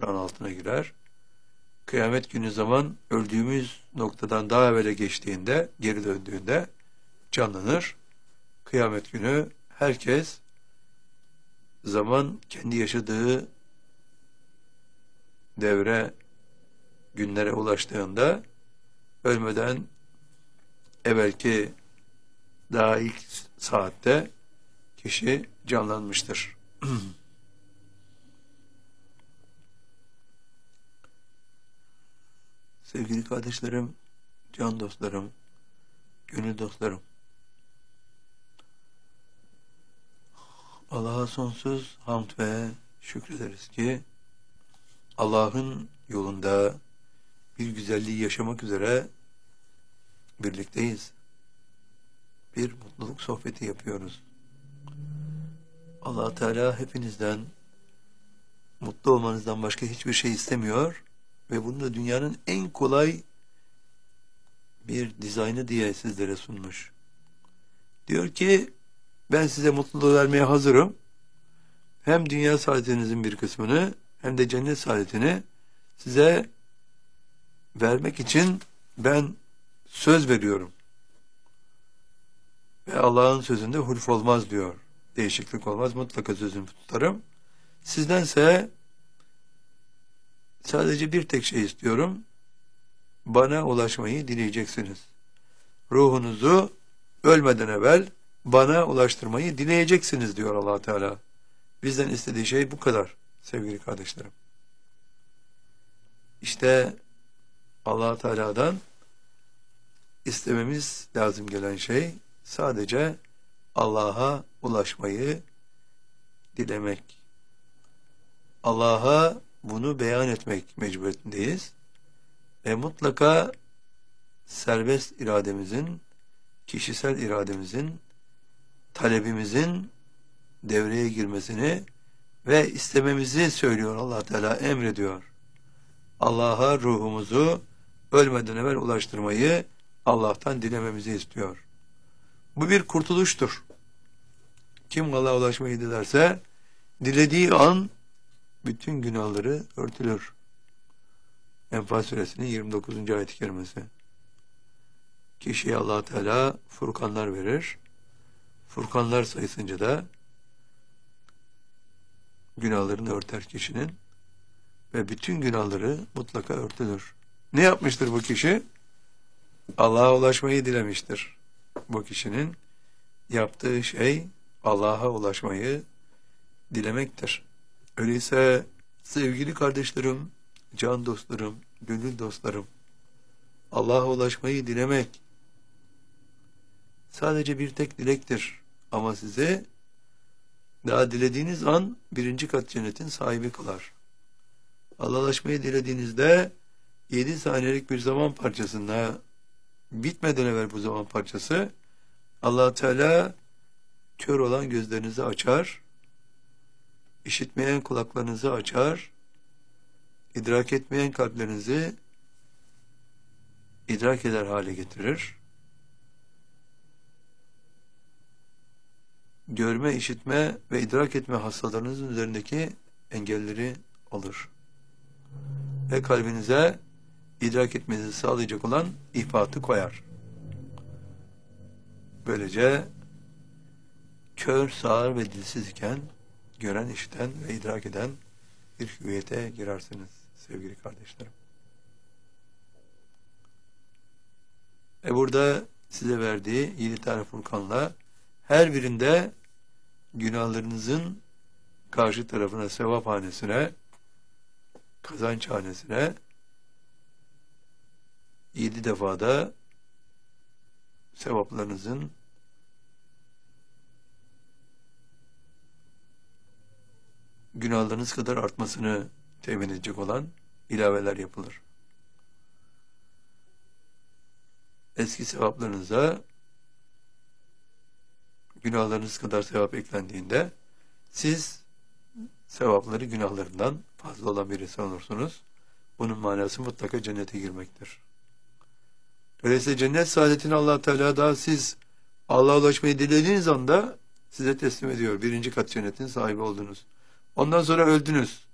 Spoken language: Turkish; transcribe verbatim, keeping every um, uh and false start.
toprağın altına girer. Kıyamet günü zaman öldüğümüz noktadan daha evvele geçtiğinde, geri döndüğünde canlanır. Kıyamet günü herkes zaman kendi yaşadığı devre, günlere ulaştığında ölmeden evvelki daha ilk saatte kişi canlanmıştır. Sevgili kardeşlerim, can dostlarım, gönül dostlarım, Allah'a sonsuz hamd ve şükrederiz ki Allah'ın yolunda bir güzelliği yaşamak üzere birlikteyiz. Bir mutluluk sohbeti yapıyoruz. Allah Teala hepinizden mutlu olmanızdan başka hiçbir şey istemiyor ve bunu da dünyanın en kolay bir dizaynı diye sizlere sunmuş. Diyor ki ben size mutluluğu vermeye hazırım. Hem dünya saadetinizin bir kısmını hem de cennet saadetini size vermek için ben söz veriyorum. Ve Allah'ın sözünde hulf olmaz diyor. Değişiklik olmaz. Mutlaka sözümü tutarım. Sizdense sadece bir tek şey istiyorum. Bana ulaşmayı dileyeceksiniz. Ruhunuzu ölmeden evvel bana ulaştırmayı dileyeceksiniz diyor Allah Teala. Bizden istediği şey bu kadar sevgili kardeşlerim. İşte Allah Teala'dan istememiz lazım gelen şey sadece Allah'a ulaşmayı dilemek. Allah'a bunu beyan etmek mecburiyetindeyiz. Ve mutlaka serbest irademizin, kişisel irademizin, talebimizin devreye girmesini ve istememizi söylüyor Allah Teala, emrediyor. Allah'a ruhumuzu ölmeden evvel ulaştırmayı Allah'tan dilememizi istiyor. Bu bir kurtuluştur. Kim Allah'a ulaşmayı dilerse dilediği an bütün günahları örtülür. Enfal suresinin yirmi dokuzuncu ayet-i kerimesi. Kişiye Allah Teala furkanlar verir. Furkanlar sayısınca da günahlarını örter kişinin ve bütün günahları mutlaka örtülür. Ne yapmıştır bu kişi? Allah'a ulaşmayı dilemiştir. Bu kişinin yaptığı şey Allah'a ulaşmayı dilemektir. Öyleyse sevgili kardeşlerim, can dostlarım, gönül dostlarım, Allah'a ulaşmayı dilemek sadece bir tek dilektir. Ama size daha dilediğiniz an birinci kat cennetin sahibi kılar. Allah'a ulaşmayı dilediğinizde yedi saniyelik bir zaman parçasında bitmeden evvel bu zaman parçası Allah Teala kör olan gözlerinizi açar, işitmeyen kulaklarınızı açar, idrak etmeyen kalplerinizi idrak eder hale getirir. Görme, işitme ve idrak etme hastalarınızın üzerindeki engelleri alır. Ve kalbinize idrak etmenizi sağlayacak olan ihfatı koyar. Böylece kör, sağır ve dilsiz iken gören, işiten ve idrak eden bir hüviyete girersiniz sevgili kardeşlerim. E burada size verdiği yedi tane furkanla her birinde günahlarınızın karşı tarafına, sevap hanesine, kazanç hanesine yedi defada sevaplarınızın günahlarınız kadar artmasını temin edecek olan ilaveler yapılır. Eski sevaplarınıza günahlarınız kadar sevap eklendiğinde siz sevapları günahlarından fazla olan bir insan olursunuz. Bunun manası mutlaka cennete girmektir. Öyleyse cennet saadetini Allah Teala da siz Allah'a ulaşmayı dilediğiniz anda size teslim ediyor. Birinci kat cennetin sahibi oldunuz. Ondan sonra öldünüz.